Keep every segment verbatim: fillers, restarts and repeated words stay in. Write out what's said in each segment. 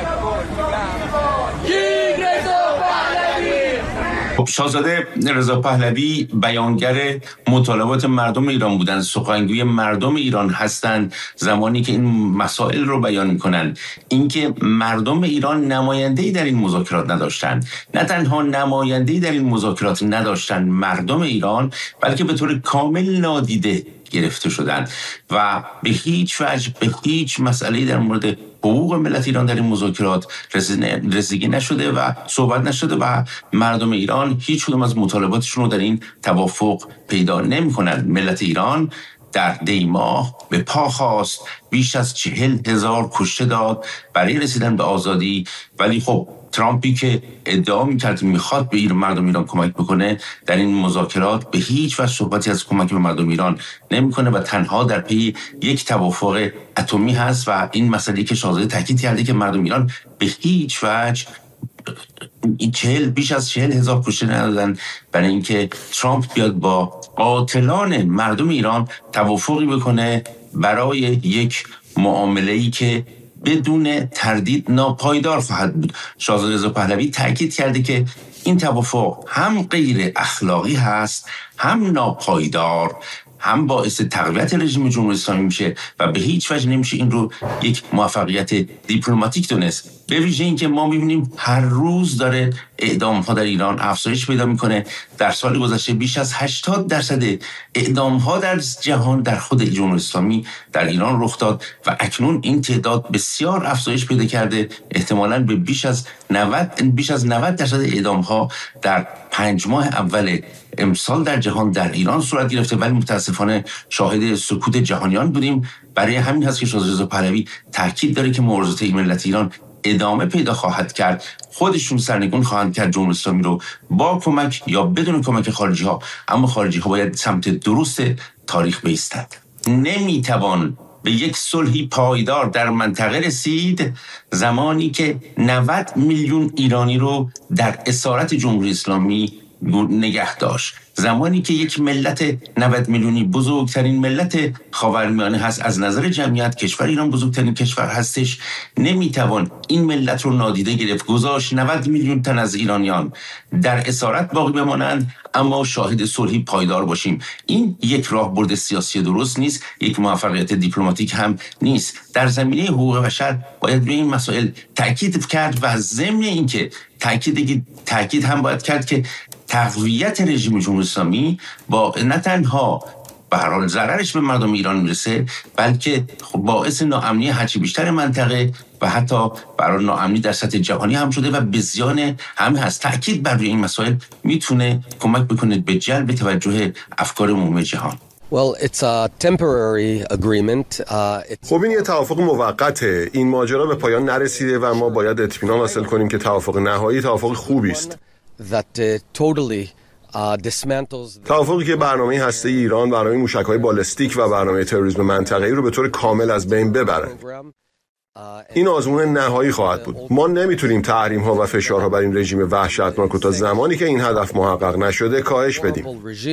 خب شاهزاده رضا پهلوی بیانگر مطالبات مردم ایران بودند، سخنگوی مردم ایران هستند زمانی که این مسائل رو بیان میکنند. اینکه مردم ایران نماینده‌ای در این مذاکرات نداشتند، نه تنها نماینده‌ای در این مذاکرات نداشتند مردم ایران، بلکه به طور کامل نادیده گرفته شدند و به هیچ وجه به هیچ مسئله‌ای در مورد حقوق ملت ایران در این مذاکرات رسیدگی نشده و صحبت نشده و مردم ایران هیچ کدوم از مطالباتشون رو در این توافق پیدا نمی‌کنند. ملت ایران در دی ماه به پا خواست، بیش از چهل هزار کشته داد برای رسیدن به آزادی، ولی خب ترامپی که ادعا می‌کرد میخواد به ایران مردم ایران کمک بکنه در این مذاکرات به هیچ وجه صحبتی از کمک به مردم ایران نمی‌کنه و تنها در پی یک توافق اتمی هست و این مسئله که شاهزاده تاکید کرده که مردم ایران به هیچ وجه چهل بیش از چهل هزار کشته ندادن برای اینکه ترامپ بیاد با قاتلان مردم ایران توافقی بکنه برای یک معامله‌ای که بدون تردید ناپایدار خواهد بود. شاهزاده رضا پهلوی تاکید کرده که این توافق هم غیر اخلاقی هست، هم ناپایدار، هم باعث تقویت رژیم جمهوری اسلامی میشه و به هیچ وجه نمیشه این رو یک موفقیت دیپلماتیک دونست. به ویژه اینکه ما میبینیم هر روز داره اعدام ها در ایران افزایش پیدا میکنه. در سال گذشته بیش از هشتاد درصد اعدام ها در جهان در خود جمهوری اسلامی در ایران رخ داد و اکنون این تعداد بسیار افزایش پیدا کرده، احتمالاً به بیش از نود بیش از نود درصد اعدام ها در پنج ماه اول امسال در جهان در ایران صورت گرفته، ولی متاسفانه شاهد سکوت جهانیان بودیم. برای همین هست که شاهزاده رضا پهلوی تاکید داره که مبارزات ملت ایران ادامه پیدا خواهد کرد، خودشون سرنگون خواهند کرد جمهوری اسلامی رو با کمک یا بدون کمک خارجی ها، اما خارجی ها باید سمت درست تاریخ بایستند. نمیتوان به یک صلحی پایدار در منطقه رسید زمانی که نود میلیون ایرانی رو در اسارت جمهوری اسلامی نگه داشت، زمانی که یک ملت نود میلیونی بزرگترین ملت خاورمیانه هست، از نظر جمعیت کشور ایران بزرگترین کشور هستش، نمیتوان این ملت رو نادیده گرفت، گذاشت نود میلیون تن از ایرانیان در اسارت باقی بمانند اما شاهد صلحی پایدار باشیم. این یک راهبرد سیاسی درست نیست، یک موفقیت دیپلماتیک هم نیست. در زمینه حقوق بشر باید روی این مسائل تاکید کرد و ضمن اینکه تاکید تاکید هم باید کرد که تقویت رژیم جمهوری اسلامی با نه تنها به هر حال ضررش به مردم ایران میرسه، بلکه باعث ناامنی هرچی بیشتر منطقه و حتی برای ناامنی در سطح جهانی هم شده و به زیان همه هست. تاکید بر روی این مسائل میتونه کمک بکنه به جلب توجه افکار عمومی جهان. Well, it's a temporary agreement. Uh, خب این یه توافق موقته. این ماجرا به پایان نرسیده و ما باید اطمینان حاصل کنیم که توافق نهایی توافق خوبی است. that uh, totally uh, dismantles the... توافقی که برنامه هسته ایران، برنامه موشک‌های بالستیک و برنامه تروریسم منطقه‌ای رو به طور کامل از بین ببره. این آزمون نهایی خواهد بود. ما نمیتونیم تحریم‌ها و فشارها بر این رژیم وحشتناک رو تا زمانی که این هدف محقق نشده کاهش بدیم.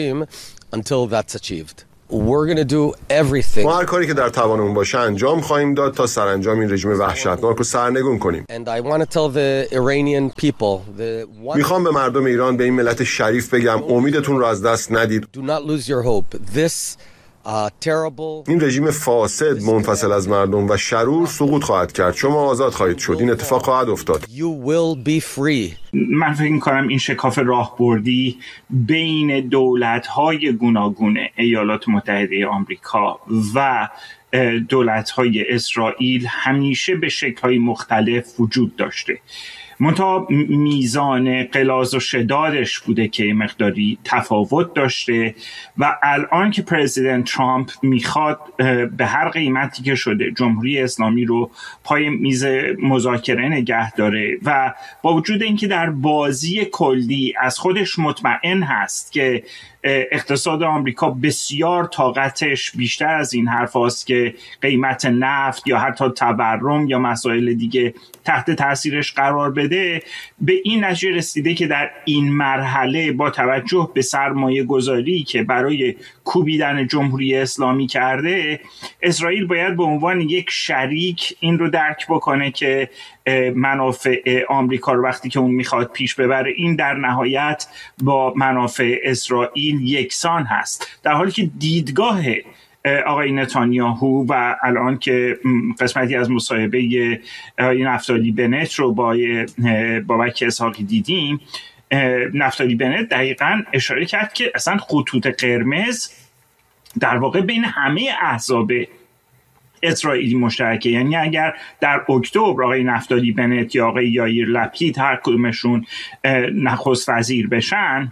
We're going to do everything. ما هر کاری که در توانمون باشه انجام خواهیم داد تا سرانجام این رژیم وحشتناک رو سرنگون کنیم. And I want to tell the Iranian people the one... میخوام به مردم ایران، به این ملت شریف بگم امیدتون رو از دست ندید. Do not lose your hope. This uh, terrible... این رژیم فاسد منفصل از مردم و شرور سقوط خواهد کرد. شما آزاد خواهید شد. این اتفاق خواهد افتاد. You will be free. من فکر می‌کنم این شکاف راهبردی بین دولت‌های گوناگون ایالات متحده آمریکا و دولت‌های اسرائیل همیشه به شکل‌های مختلف وجود داشته. منتها میزان غلاظ و شدادش بوده که مقداری تفاوت داشته و الان که پرزیدنت ترامپ میخواد به هر قیمتی که شده جمهوری اسلامی رو پای میز مذاکره نگه داره و با وجود اینکه در بازی کلی از خودش مطمئن هست که اقتصاد آمریکا بسیار طاقتش بیشتر از این حرف هست که قیمت نفت یا حتی تورم یا مسائل دیگه تحت تاثیرش قرار بده، به این نتیجه رسیده که در این مرحله با توجه به سرمایه گذاری که برای کوبیدن جمهوری اسلامی کرده، اسرائیل باید به عنوان یک شریک این رو درک بکنه که منافع آمریکا رو وقتی که اون میخواد پیش ببره، این در نهایت با منافع اسرائیل یکسان هست، در حالی که دیدگاه آقای نتانیاهو و الان که قسمتی از مصاحبه نفتالی بنت رو با بابک اسحاقی دیدیم، نفتالی بنت دقیقاً اشاره کرد که اصلا خطوط قرمز در واقع بین همه احزاب اسرائیلی مشترکه. یعنی اگر در اکتبر آقای نفتالی بنت یا آقای یائیر لپید هر کدومشون نخست وزیر بشن،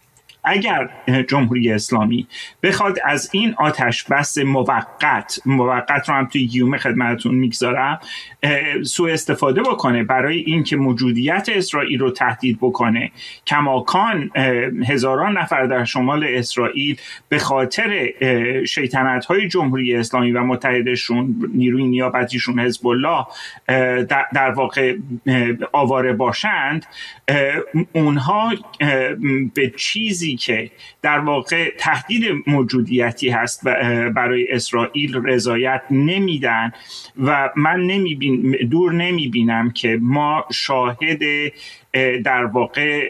اگر جمهوری اسلامی بخواد از این آتش بس موقت موقت رو هم توی گیومه خدمتتون میگذارم سوء استفاده بکنه برای اینکه موجودیت اسرائیل رو تهدید بکنه، کماکان هزاران نفر در شمال اسرائیل به خاطر شیطنت‌های جمهوری اسلامی و متحدشون نیروی نیابتیشون حزب الله در واقع آواره باشند، اونها به چیزی که در واقع تهدید موجودیتی هست برای اسرائیل رضایت نمیدن و من نمیبین دور نمیبینم که ما شاهد در واقع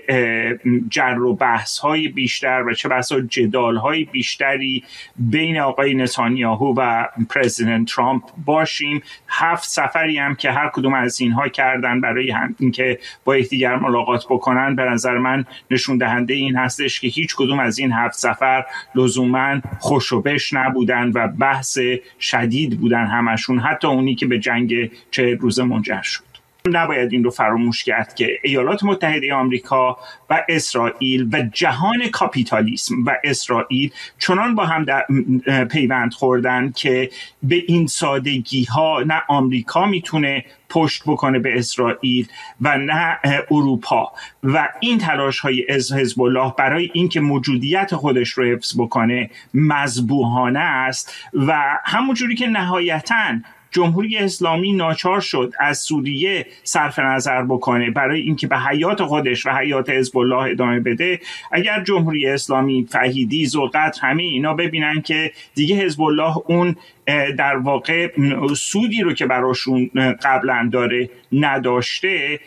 جر و بحث های بیشتر و چه بسا جدال های بیشتری بین آقای نتانیاهو و پرزیدنت ترامپ باشیم. هفت سفری هم که هر کدوم از اینها کردن برای هم اینکه با یکدیگر ملاقات بکنن، به نظر من نشون دهنده این هستش که هیچ کدوم از این هفت سفر لزوما خوش و بش نبودن و بحث شدید بودن همشون، حتی اونی که به جنگ چهل روزه منجر شد. نباید این رو فراموش کرد که ایالات متحده آمریکا و اسرائیل و جهان کاپیتالیسم و اسرائیل چنان با هم پیوند خوردن که به این سادگی ها نه آمریکا میتونه پشت بکنه به اسرائیل و نه اروپا، و این تلاش های از حزب الله برای اینکه موجودیت خودش رو حفظ بکنه مذبوحانه است. و همونجوری که نهایتاً جمهوری اسلامی ناچار شد از سوریه صرف نظر بکنه برای اینکه به حیات خودش و حیات حزب الله ادامه بده، اگر جمهوری اسلامی، فهیدی، ذوالقدر همه اینا ببینن که دیگه حزب الله اون در واقع سودی رو که براشون قبلا داره نداشته،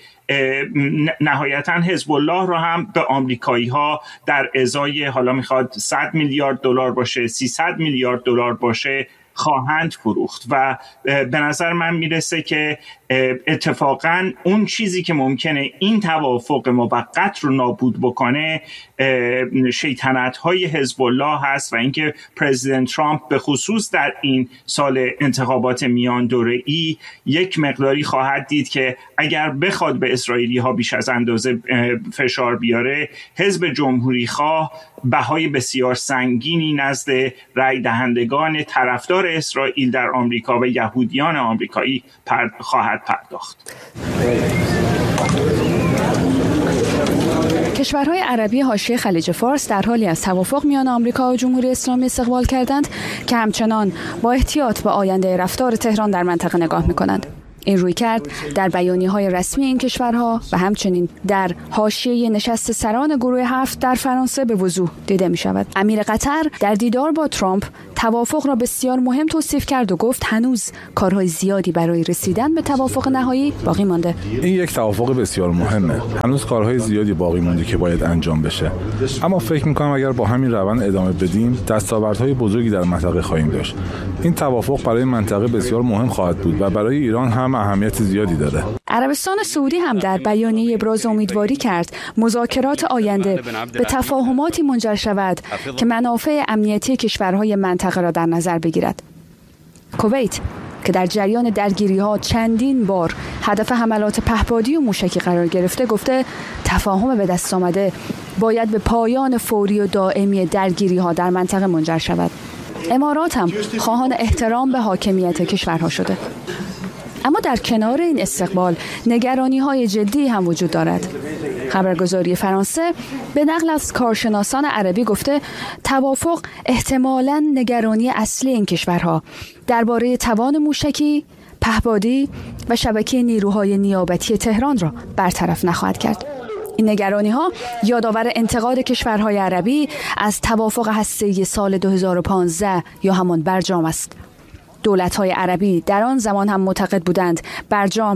نهایتا حزب الله رو هم به آمریکایی ها در ازای حالا میخواد صد میلیارد دلار باشه، سیصد میلیارد دلار باشه خواهند فروخت. و به نظر من میرسه که اتفاقا اون چیزی که ممکنه این توافق موقت رو نابود بکنه شیطنت‌های حزب الله هست و اینکه پرزیدنت ترامپ به خصوص در این سال انتخابات میان دوره‌ای یک مقداری خواهد دید که اگر بخواد به اسرائیلی ها بیش از اندازه فشار بیاره، حزب جمهوری خواه بهای بسیار سنگینی نزد رای دهندگان طرفدار اسرائیل در آمریکا و یهودیان آمریکایی پرد خواهد پرداخت. کشورهای عربی حاشیه خلیج فارس در حالی از توافق میان آمریکا و جمهوری اسلامی استقبال کردند که همچنان با احتیاط به آینده رفتار تهران در منطقه نگاه می‌کنند. این رویکرد در بیانیه‌های رسمی این کشورها و همچنین در حاشیه نشست سران گروه هفت در فرانسه به وضوح دیده می‌شود. امیر قطر در دیدار با ترامپ توافق را بسیار مهم توصیف کرد و گفت هنوز کارهای زیادی برای رسیدن به توافق نهایی باقی مانده. این یک توافق بسیار مهمه. هنوز کارهای زیادی باقی مونده که باید انجام بشه. اما فکر می‌کنم اگر با همین روند ادامه بدیم، دستاوردهای بزرگی در منطقه خواهیم داشت. این توافق برای منطقه بسیار مهم خواهد بود و برای ایران هم اهمیت زیادی داره. عربستان سعودی هم در بیانیه ابراز امیدواری کرد مذاکرات آینده به تفاهماتی منجر شود که منافع امنیتی کشورهای منطقه را در نظر بگیرد. کویت که در جریان درگیری‌ها چندین بار هدف حملات پهپادی و موشکی قرار گرفته، گفته تفاهم به دست آمده باید به پایان فوری و دائمی درگیری‌ها در منطقه منجر شود. امارات هم خواهان احترام به حاکمیت کشورها شده. اما در کنار این استقبال نگرانی‌های جدی هم وجود دارد. خبرگزاری فرانسه به نقل از کارشناسان عربی گفته توافق احتمالاً نگرانی اصلی این کشورها درباره توان موشکی، پهپادی و شبکه نیروهای نیابتی تهران را برطرف نخواهد کرد. این نگرانی‌ها یادآور انتقاد کشورهای عربی از توافق هسته‌ای سال دو هزار و پانزده یا همان برجام است. دولت‌های عربی در آن زمان هم معتقد بودند برجام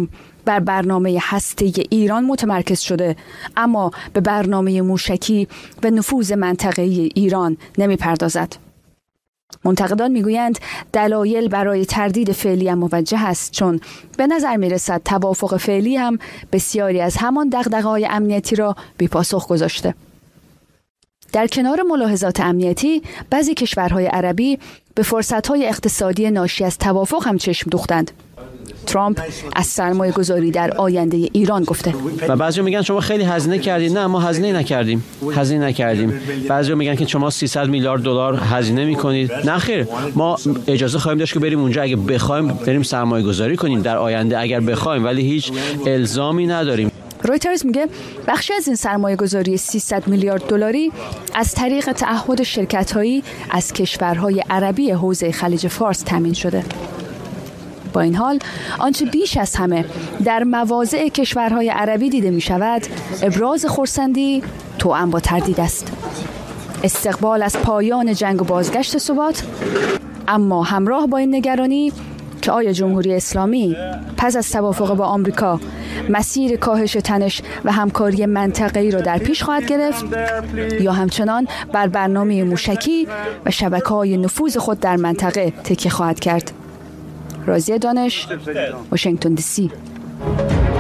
بر برنامه هسته ایران متمرکز شده، اما به برنامه موشکی و نفوذ منطقه‌ای ایران نمی‌پردازد. منتقدان میگویند دلایل برای تردید فعلی هم موجه است، چون به نظر میرسد توافق فعلی هم بسیاری از همان دغدغه‌های امنیتی را بی پاسخ گذاشته. در کنار ملاحظات امنیتی، بعضی کشورهای عربی به فرصت‌های اقتصادی ناشی از توافق هم چشم دوختند. ترامپ از سرمایه گذاری در آینده ایران گفته و بعضی میگن شما خیلی هزینه کردید. نه، ما هزینه نکردیم هزینه نکردیم بعضی میگن که شما سیصد میلیارد دلار هزینه میکنید. نه خیر، ما اجازه خواهیم داشت که بریم اونجا اگه بخوایم بریم سرمایه گذاری کنیم در آینده اگر بخوایم، ولی هیچ الزامی نداریم. رویترز میگه بخشی از این سرمایه گذاری سیصد میلیارد دلاری از طریق تعهد شرکت‌هایی از کشورهای عربی حوزه خلیج فارس تامین شده. با این حال آنچه بیش از همه در مواضع کشورهای عربی دیده می شود ابراز خرسندی توأم با تردید است. استقبال از پایان جنگ و بازگشت ثبات، اما همراه با این نگرانی که آیا جمهوری اسلامی پس از توافق با آمریکا مسیر کاهش تنش و همکاری منطقه‌ای را در پیش خواهد گرفت یا همچنان بر برنامه موشکی و شبکه‌های نفوذ خود در منطقه تکیه خواهد کرد. رازیه دانش، واشنگتن دی سی.